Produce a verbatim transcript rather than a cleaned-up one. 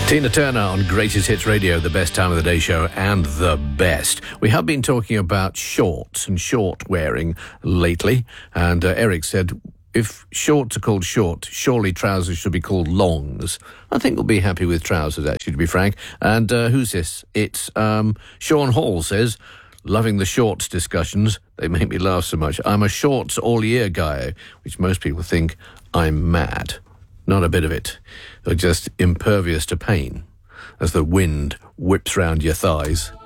Tina Turner on Greatest Hits Radio, the best time of the day show and the best. We have been talking about shorts and short wearing lately, and uh, Eric said, if shorts are called short, surely trousers should be called longs. I think we'll be happy with trousers, actually, to be frank. And uh, who's this? It's um, Sean Hall says, loving the shorts discussions. They make me laugh so much. I'm a shorts all-year guy, which most people think I'm mad. Not a bit of it. They're just impervious to pain as the wind whips round your thighs.